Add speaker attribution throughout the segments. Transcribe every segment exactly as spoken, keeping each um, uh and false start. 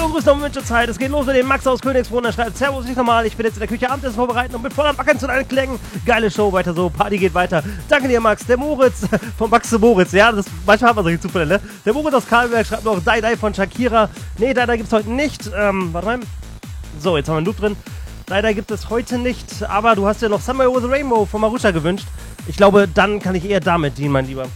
Speaker 1: unserer Wünschezeit. Es geht los mit dem Max aus Königsbrunn. Er schreibt: Servus, nicht normal. Ich bin jetzt in der Küche Abendessen vorbereiten und bin voll am Backen zu deinen Klängen. Geile Show, weiter so. Party geht weiter. Danke dir, Max. Der Moritz von Max zu Moritz. Ja, das, manchmal hat man solche Zufälle, ne? Der Moritz aus Karlberg schreibt noch: Dai Dai von Shakira. Nee, Dai Dai gibt's heute nicht. Ähm, warte mal. So, jetzt haben wir einen Loop drin. Dai Dai gibt es heute nicht. Aber du hast ja noch Somewhere Over the Rainbow von Marusha gewünscht. Ich glaube, dann kann ich eher damit dienen, mein Lieber.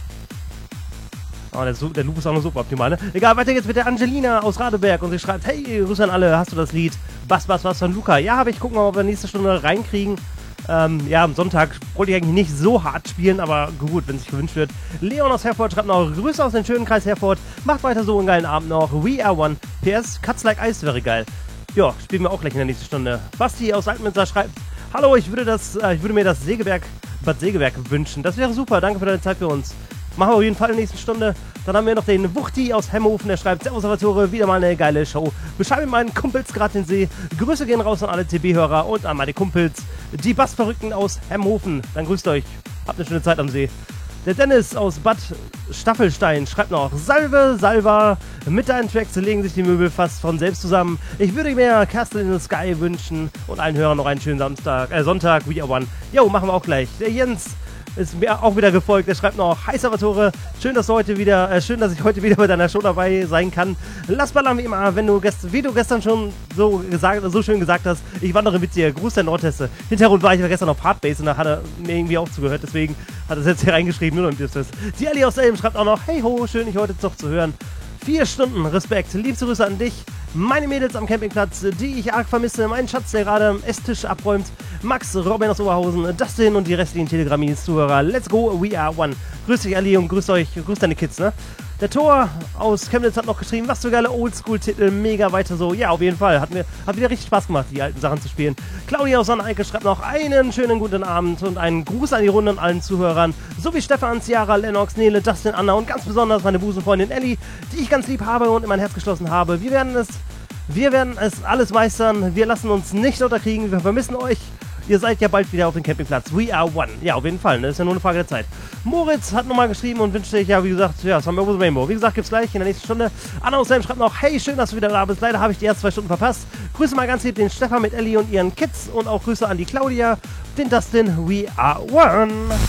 Speaker 1: Oh, der, der Loop ist auch noch super optimal, ne? Egal, weiter geht's mit der Angelina aus Radeberg und sie schreibt: Hey, Grüße an alle, hast du das Lied Bass, Bass, Bass von Luca? Ja, habe ich. Gucken wir mal, ob wir nächste Stunde reinkriegen. Ähm, ja, am Sonntag wollte ich eigentlich nicht so hart spielen, aber gut, wenn es sich gewünscht wird. Leon aus Herford schreibt noch: Grüße aus dem schönen Kreis Herford. Macht weiter so, einen geilen Abend noch. We are one. P S, Cuts Like Ice wäre geil. Ja, spielen wir auch gleich in der nächsten Stunde. Basti aus Altmünster schreibt: Hallo, ich würde, das, äh, ich würde mir das Sägewerk, Bad Sägewerk wünschen. Das wäre super, danke für deine Zeit für uns. Machen wir auf jeden Fall in der nächsten Stunde. Dann haben wir noch den Wuchti aus Hemhofen, der schreibt: Servus Salvatore, wieder mal eine geile Show. Beschreibe meinen Kumpels gerade den See. Grüße gehen raus an alle T B-Hörer und an meine Kumpels, die Bassverrückten aus Hemhofen. Dann grüßt euch. Habt eine schöne Zeit am See. Der Dennis aus Bad Staffelstein schreibt noch: Salve, Salva. Mit deinen Tracks legen sich die Möbel fast von selbst zusammen. Ich würde mir Castle in the Sky wünschen und allen Hörern noch einen schönen Samstag, äh, Sonntag. We are one. Jo, machen wir auch gleich. Der Jens ist mir auch wieder gefolgt. Der schreibt noch: Hi Salvatore, schön, dass du heute wieder, äh, schön, dass ich heute wieder bei deiner Show dabei sein kann. Lass ballern wie immer, wenn du gest- wie du gestern schon so gesagt, so schön gesagt hast. Ich wandere mit dir. Gruß der Nordhesse. Hintergrund war ich war gestern auf Hardbase und da hat er mir irgendwie auch zugehört. Deswegen hat er es jetzt hier reingeschrieben. Nur damit ihr es wisst. Die Ellie aus Elm schreibt auch noch: Hey ho, schön, dich heute noch zu hören. Vier Stunden, Respekt. Liebste Grüße an dich. Meine Mädels am Campingplatz, die ich arg vermisse. Mein Schatz, der gerade am Esstisch abräumt. Max, Robin aus Oberhausen, Dustin und die restlichen Telegrammis-Zuhörer. Let's go, we are one. Grüß dich, Ali, und grüß euch, grüß deine Kids, ne? Der Thor aus Chemnitz hat noch geschrieben: Was für geile Oldschool-Titel, mega weiter so. Ja, auf jeden Fall. Hat mir hat wieder richtig Spaß gemacht, die alten Sachen zu spielen. Claudia aus Sanneike schreibt noch: Einen schönen guten Abend und einen Gruß an die Runde und allen Zuhörern. Sowie Stefan, Ciara, Lennox, Nele, Dustin, Anna und ganz besonders meine Busenfreundin Ellie, die ich ganz lieb habe und in mein Herz geschlossen habe. Wir werden es, wir werden es alles meistern. Wir lassen uns nicht unterkriegen. Wir vermissen euch. Ihr seid ja bald wieder auf dem Campingplatz. We are one. Ja, auf jeden Fall. Ne? Ist ja nur eine Frage der Zeit. Moritz hat nochmal geschrieben und wünscht sich, ja, wie gesagt, ja, Somewhere Over the Rainbow. Wie gesagt, gibt's gleich in der nächsten Stunde. Anna aus Helm schreibt noch: Hey, schön, dass du wieder da bist. Leider habe ich die ersten zwei Stunden verpasst. Grüße mal ganz lieb den Stefan mit Ellie und ihren Kids und auch Grüße an die Claudia, den Dustin. We are one.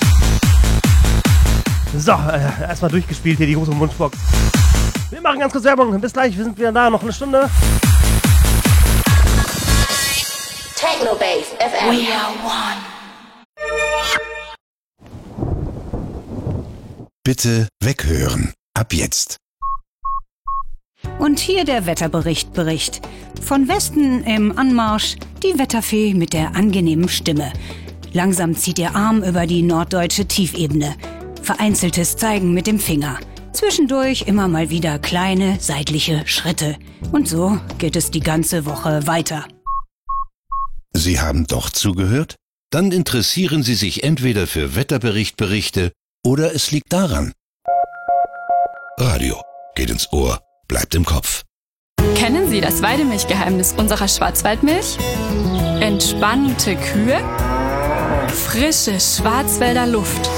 Speaker 1: So, äh, erstmal durchgespielt hier die große Wunschbox. Wir machen ganz kurz Werbung. Bis gleich, wir sind wieder da. Noch eine Stunde.
Speaker 2: Technobase F M.
Speaker 3: We are one.
Speaker 4: Bitte weghören. Ab jetzt.
Speaker 3: Und hier der Wetterbericht Bericht. Von Westen im Anmarsch die Wetterfee mit der angenehmen Stimme. Langsam zieht ihr Arm über die norddeutsche Tiefebene. Vereinzeltes Zeigen mit dem Finger. Zwischendurch immer mal wieder kleine seitliche Schritte. Und so geht es die ganze Woche weiter.
Speaker 4: Sie haben doch zugehört? Dann interessieren Sie sich entweder für Wetterberichtberichte oder es liegt daran. Radio geht ins Ohr, bleibt im Kopf.
Speaker 5: Kennen Sie das Weidemilchgeheimnis unserer Schwarzwaldmilch? Entspannte Kühe, frische Schwarzwälder Luft,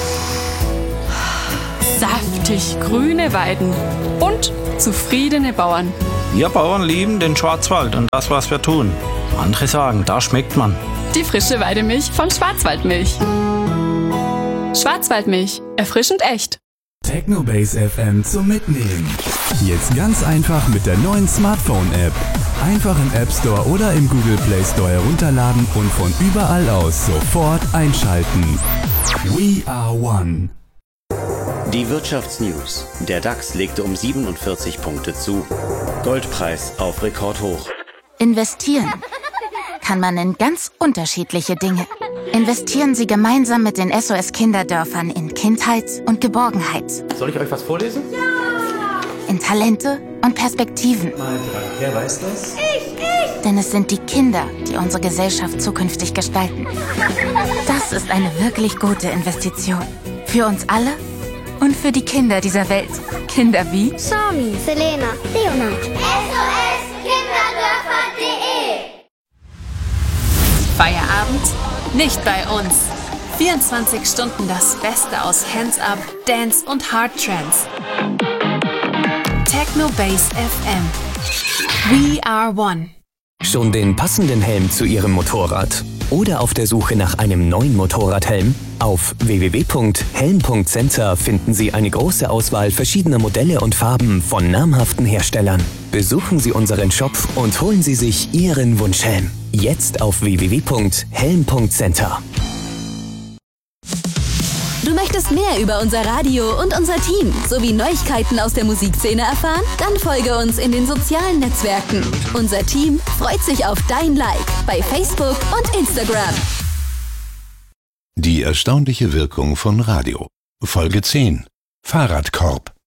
Speaker 5: saftig grüne Weiden und zufriedene Bauern.
Speaker 6: Wir Bauern lieben den Schwarzwald und das, was wir tun. Andere sagen, da schmeckt man.
Speaker 5: Die frische Weidemilch von Schwarzwaldmilch. Schwarzwaldmilch, erfrischend echt.
Speaker 7: Technobase F M zum Mitnehmen. Jetzt ganz einfach mit der neuen Smartphone-App. Einfach im App Store oder im Google Play Store herunterladen und von überall aus sofort einschalten. We are one.
Speaker 8: Die Wirtschaftsnews. Der DAX legte um siebenundvierzig Punkte zu. Goldpreis auf Rekordhoch.
Speaker 9: Investieren kann man in ganz unterschiedliche Dinge. Investieren Sie gemeinsam mit den S O S-Kinderdörfern in Kindheit und Geborgenheit.
Speaker 10: Soll ich euch was vorlesen?
Speaker 9: Ja! In Talente und Perspektiven.
Speaker 10: Mal dran. Wer weiß das?
Speaker 9: Ich, ich! Denn es sind die Kinder, die unsere Gesellschaft zukünftig gestalten. Das ist eine wirklich gute Investition. Für uns alle und für die Kinder dieser Welt. Kinder wie
Speaker 11: Sami, Selena, Leonard.
Speaker 12: S O S Kinderdörfer punkt de
Speaker 13: Feierabend? Nicht bei uns. vierundzwanzig Stunden das Beste aus Hands-Up, Dance und Hard Trance. Technobase F M. We are one.
Speaker 2: Schon den passenden Helm zu Ihrem Motorrad? Oder auf der Suche nach einem neuen Motorradhelm? Auf w w w punkt helm punkt center finden Sie eine große Auswahl verschiedener Modelle und Farben von namhaften Herstellern. Besuchen Sie unseren Shop und holen Sie sich Ihren Wunschhelm. Jetzt auf w w w punkt helm punkt center.
Speaker 14: Du möchtest mehr über unser Radio und unser Team sowie Neuigkeiten aus der Musikszene erfahren? Dann folge uns in den sozialen Netzwerken. Unser Team freut sich auf dein Like bei Facebook und Instagram.
Speaker 4: Die erstaunliche Wirkung von Radio. Folge zehn. Fahrradkorb.